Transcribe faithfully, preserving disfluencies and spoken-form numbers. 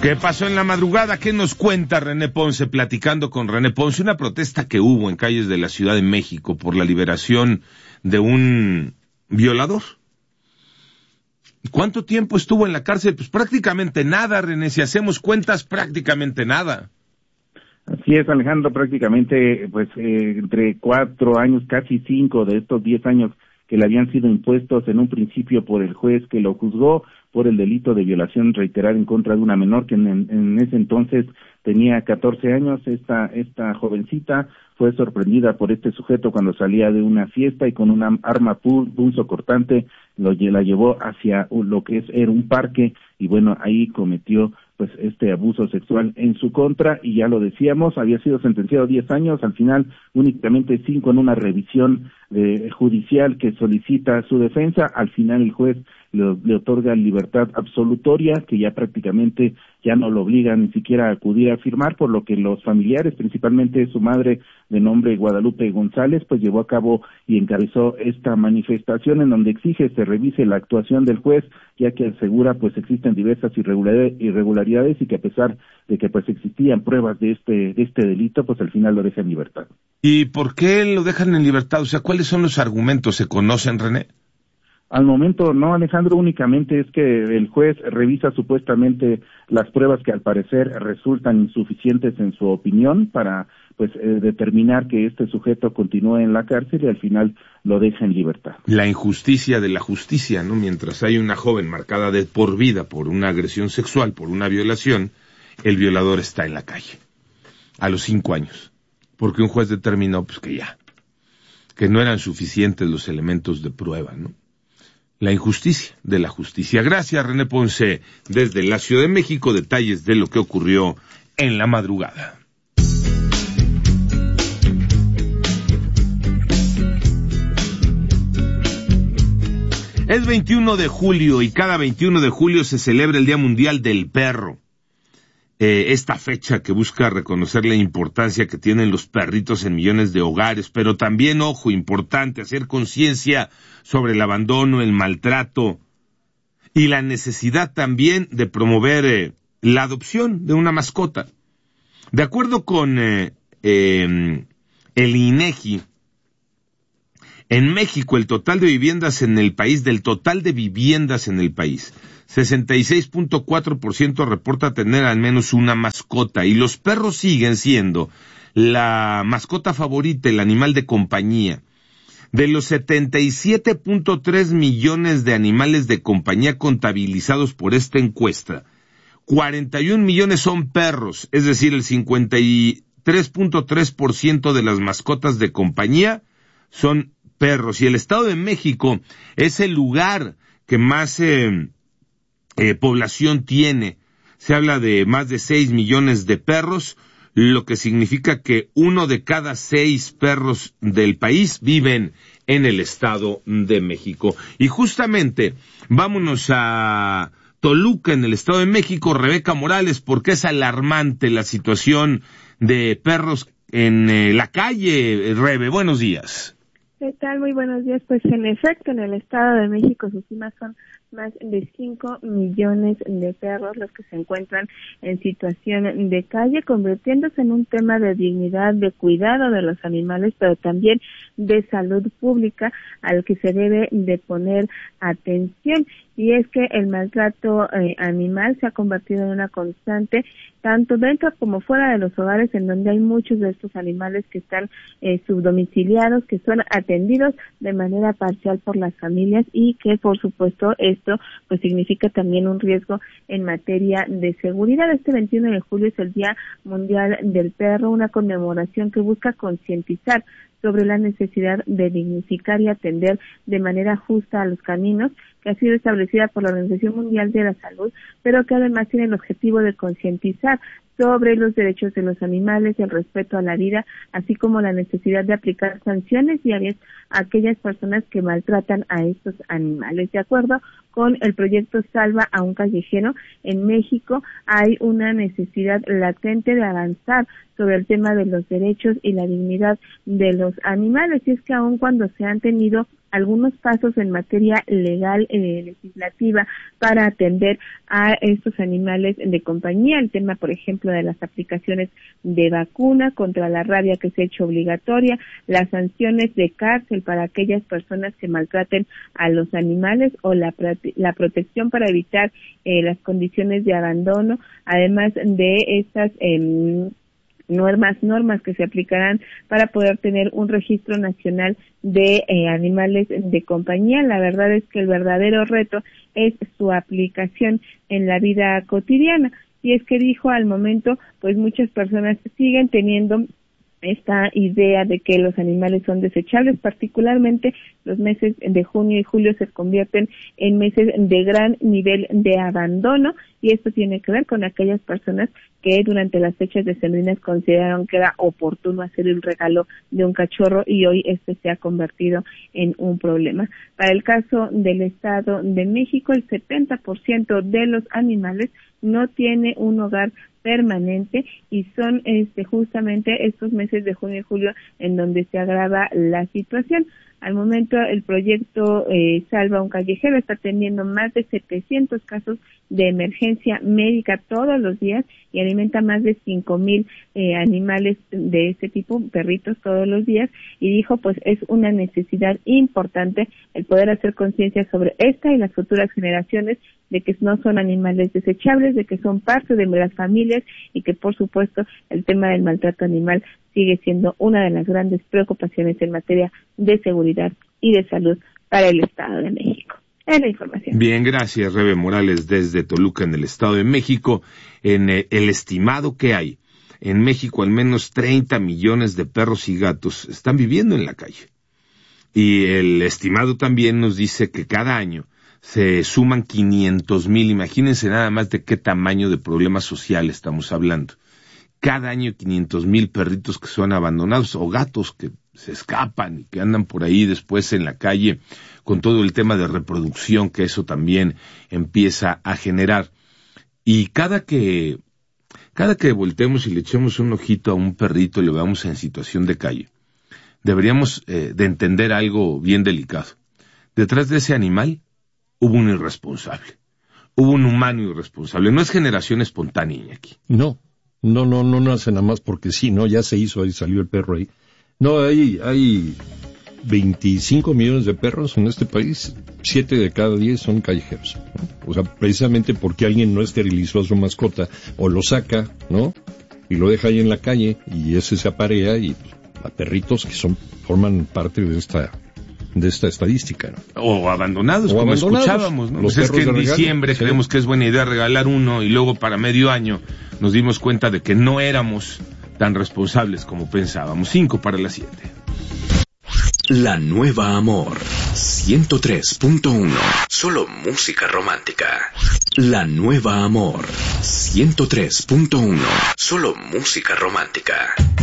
¿Qué pasó en la madrugada? ¿Qué nos cuenta René Ponce? Platicando con René Ponce, una protesta que hubo en calles de la Ciudad de México por la liberación de un violador. ¿Cuánto tiempo estuvo en la cárcel? Pues prácticamente nada, René, si hacemos cuentas, prácticamente nada. Así es, Alejandro, prácticamente pues eh, entre cuatro años, casi cinco de estos diez años que le habían sido impuestos en un principio por el juez que lo juzgó por el delito de violación reiterada en contra de una menor que en, en ese entonces tenía catorce años. Esta esta jovencita fue sorprendida por este sujeto cuando salía de una fiesta y con una arma punzocortante lo la llevó hacia lo que es era un parque y bueno, ahí cometió pues este abuso sexual en su contra y ya lo decíamos, había sido sentenciado a diez años, al final únicamente cinco en una revisión de, judicial que solicita su defensa, al final el juez le, le otorga libertad absolutoria que ya prácticamente ya no lo obliga ni siquiera a acudir a firmar, por lo que los familiares, principalmente su madre de nombre Guadalupe González, pues llevó a cabo y encabezó esta manifestación en donde exige se revise la actuación del juez, ya que asegura pues existen diversas irregularidades y que a pesar de que pues existían pruebas de este de este delito, pues al final lo deja en libertad. ¿Y por qué lo dejan en libertad? O sea, ¿cuáles son los argumentos? ¿Se conocen, René? Al momento no, Alejandro, únicamente es que el juez revisa supuestamente las pruebas que al parecer resultan insuficientes en su opinión para pues eh, determinar que este sujeto continúe en la cárcel y al final lo deja en libertad. La injusticia de la justicia, ¿no? Mientras hay una joven marcada de por vida por una agresión sexual, por una violación, el violador está en la calle a los cinco años, porque un juez determinó pues que ya, que no eran suficientes los elementos de prueba, ¿no? La injusticia de la justicia. Gracias, René Ponce, desde la Ciudad de México, detalles de lo que ocurrió en la madrugada. Es veintiuno de julio y cada veintiuno de julio se celebra el Día Mundial del Perro. Eh, esta fecha que busca reconocer la importancia que tienen los perritos en millones de hogares, pero también, ojo, importante, hacer conciencia sobre el abandono, el maltrato y la necesidad también de promover eh, la adopción de una mascota. De acuerdo con eh, eh, el INEGI, en México el total de viviendas en el país, del total de viviendas en el país, sesenta y seis punto cuatro por ciento reporta tener al menos una mascota, y los perros siguen siendo la mascota favorita, el animal de compañía. De los setenta y siete punto tres millones de animales de compañía contabilizados por esta encuesta, cuarenta y un millones son perros, es decir, el cincuenta y tres punto tres por ciento de las mascotas de compañía son perros. Y el Estado de México es el lugar que más eh, eh, población tiene. Se habla de más de seis millones de perros, lo que significa que uno de cada seis perros del país viven en el Estado de México. Y justamente, vámonos a Toluca, en el Estado de México, Rebeca Morales, porque es alarmante la situación de perros en eh, la calle. Rebe, buenos días. ¿Qué tal? Muy buenos días. Pues en efecto, en el Estado de México sus estimas son más de cinco millones de perros los que se encuentran en situación de calle, convirtiéndose en un tema de dignidad, de cuidado de los animales, pero también de salud pública al que se debe de poner atención. Y es que el maltrato eh, animal se ha convertido en una constante, tanto dentro como fuera de los hogares, en donde hay muchos de estos animales que están eh, subdomiciliados, que son atendidos de manera parcial por las familias y que, por supuesto, esto pues significa también un riesgo en materia de seguridad. Este veintiuno de julio es el Día Mundial del Perro, una conmemoración que busca concientizar sobre la necesidad de dignificar y atender de manera justa a los caninos, que ha sido establecida por la Organización Mundial de la Salud, pero que además tiene el objetivo de concientizar sobre los derechos de los animales, el respeto a la vida, así como la necesidad de aplicar sanciones diarias a aquellas personas que maltratan a estos animales. De acuerdo con el proyecto Salva a un Callejero, en México hay una necesidad latente de avanzar sobre el tema de los derechos y la dignidad de los animales, y es que aun cuando se han tenido algunos pasos en materia legal, eh, legislativa, para atender a estos animales de compañía. El tema, por ejemplo, de las aplicaciones de vacuna contra la rabia que se ha hecho obligatoria, las sanciones de cárcel para aquellas personas que maltraten a los animales o la, prote- la protección para evitar eh, las condiciones de abandono, además de estas eh, normas normas que se aplicarán para poder tener un registro nacional de eh, animales de compañía. La verdad es que el verdadero reto es su aplicación en la vida cotidiana, y es que dijo, al momento pues muchas personas siguen teniendo esta idea de que los animales son desechables, particularmente los meses de junio y julio se convierten en meses de gran nivel de abandono, y esto tiene que ver con aquellas personas que durante las fechas decembrinas consideraron que era oportuno hacer el regalo de un cachorro, y hoy este se ha convertido en un problema. Para el caso del Estado de México, el setenta por ciento de los animales no tiene un hogar permanente, y son este justamente estos meses de junio y julio en donde se agrava la situación. Al momento, el proyecto eh, Salva un Callejero está teniendo más de setecientos casos de emergencia médica todos los días y alimenta más de cinco mil eh, animales de este tipo, perritos, todos los días, y dijo, pues es una necesidad importante el poder hacer conciencia sobre esta y las futuras generaciones de que no son animales desechables, de que son parte de las familias, y que por supuesto el tema del maltrato animal sigue siendo una de las grandes preocupaciones en materia de seguridad y de salud para el Estado de México. Es la información. Bien, gracias, Rebe Morales, desde Toluca, en el Estado de México. En eh, el estimado que hay, en México al menos treinta millones de perros y gatos están viviendo en la calle. Y el estimado también nos dice que cada año se suman quinientos mil, imagínense nada más de qué tamaño de problema social estamos hablando. Cada año quinientos mil perritos que son abandonados, o gatos que se escapan y que andan por ahí después en la calle, con todo el tema de reproducción que eso también empieza a generar. Y cada que, cada que volteemos y le echemos un ojito a un perrito y lo veamos en situación de calle, deberíamos eh, de entender algo bien delicado. Detrás de ese animal hubo un irresponsable, hubo un humano irresponsable. No es generación espontánea aquí. No, no, no, no nace nada más porque sí, no, ya se hizo, ahí salió el perro ahí. No, hay, hay veinticinco millones de perros en este país, siete de cada diez son callejeros, ¿no? O sea, precisamente porque alguien no esterilizó a su mascota, o lo saca, ¿no? Y lo deja ahí en la calle, y ese se aparea, y pues, a perritos que son, forman parte de esta, de esta estadística, ¿no? O abandonados, o como abandonados, escuchábamos, ¿no? Los Pues es que en regalo, diciembre sí. creemos que es buena idea regalar uno, y luego para medio año nos dimos cuenta de que no éramos tan responsables como pensábamos. Cinco para las siete. La Nueva Amor, ciento tres punto uno. Solo música romántica. La Nueva Amor, ciento tres punto uno. Solo música romántica.